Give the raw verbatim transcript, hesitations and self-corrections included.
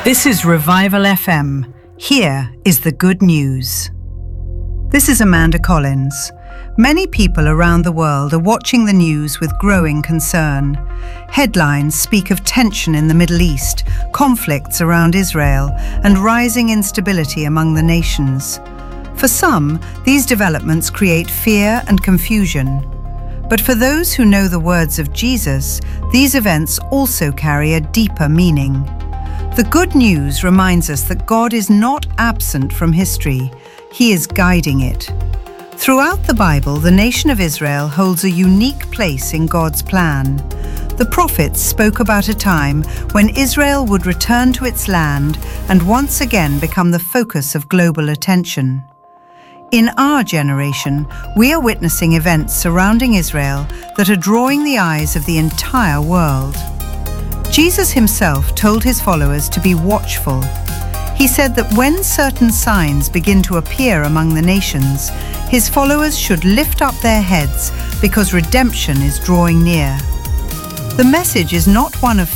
This is Revival F M. Here is the good news. This is Amanda Collins. Many people around the world are watching the news with growing concern. Headlines speak of tension in the Middle East, conflicts around Israel, and rising instability among the nations. For some, these developments create fear and confusion. But for those who know the words of Jesus, these events also carry a deeper meaning. The good news reminds us that God is not absent from history. He is guiding it. Throughout the Bible, the nation of Israel holds a unique place in God's plan. The prophets spoke about a time when Israel would return to its land and once again become the focus of global attention. In our generation, we are witnessing events surrounding Israel that are drawing the eyes of the entire world. Jesus himself told his followers to be watchful. He said that when certain signs begin to appear among the nations, his followers should lift up their heads because redemption is drawing near. The message is not one of